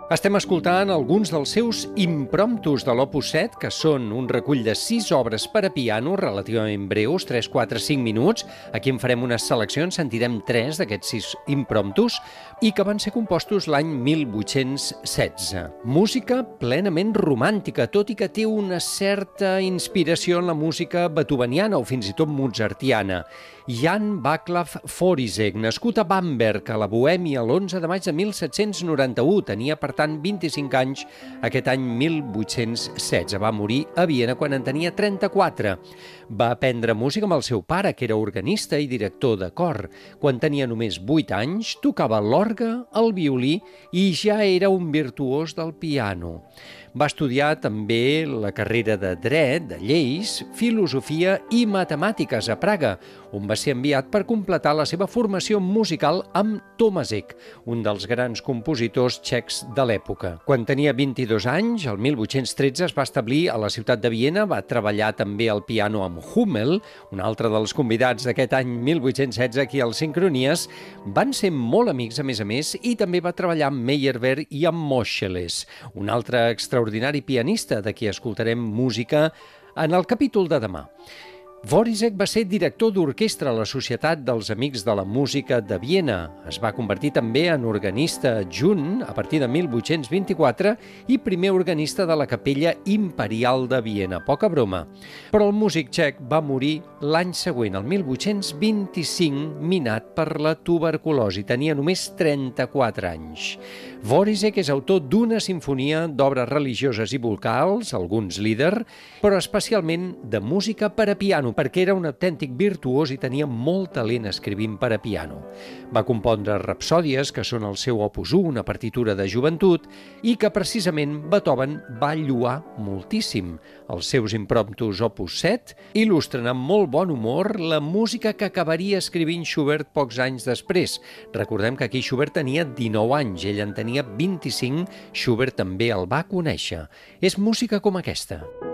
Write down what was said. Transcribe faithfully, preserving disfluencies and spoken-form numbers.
Estem escoltant alguns dels seus impromptus de l'Opus set, que són un recull de sis obres per a piano relativament breus, tres, quatre, cinc minuts. Aquí en farem unes seleccions, sentirem tres d'aquests sis impromptus, i que van ser compostos l'any mil vuit-cents setze. Música plenament romàntica, tot i que té una certa inspiració en la música beethoveniana o fins i tot mozartiana. Jan Vaclav Forisek, nascut a Bamberg, a la Bohèmia, l'onze de maig de mil set-cents noranta-u, tenia per tant vint-i-cinc anys aquest any mil vuit-cents setze. Va morir a Viena quan en tenia trenta-quatre. Va aprendre música amb el seu pare, que era organista i director de cor. Quan tenia només vuit anys, tocava l'orgue, el violí i ja era un virtuós del piano. Va estudiar també la carrera de dret, de lleis, filosofia i matemàtiques a Praga, on va ser enviat per completar la seva formació musical amb Tomasek, un dels grans compositors txecs de l'època. Quan tenia vint-i-dos anys, el mil vuit-cents tretze es va establir a la ciutat de Viena, va treballar també al piano amb Hummel, un altre dels convidats d'aquest any mil vuit-cents setze aquí al Sincronies. Van ser molt amics, a més a més, i també va treballar amb Meyerbeer i amb Moscheles, un altre extraordinari pianista de qui escoltarem música en el capítol de demà. Forisek va ser director d'orquestra a la Societat dels Amics de la Música de Viena. Es va convertir també en organista adjunt a partir de mil vuit-cents vint-i-quatre i primer organista de la Capella Imperial de Viena. Poca broma. Però el músic txec va morir l'any següent, el mil vuit-cents vint-i-cinc, minat per la tuberculosi. Tenia només trenta-quatre anys. Forisek és autor d'una sinfonia d'obres religioses i vocals, alguns líder, però especialment de música per a piano, perquè era un autèntic virtuós i tenia molt talent escrivint per a piano. Va compondre rapsòdies, que són el seu opus u, una partitura de joventut, i que precisament Beethoven va lloar moltíssim. Els seus impromptus opus set il·lustren amb molt bon humor la música que acabaria escrivint Schubert pocs anys després. Recordem que aquí Schubert tenia dinou anys, ell en tenia vint-i-cinc, Schubert també el va conèixer. És música com aquesta.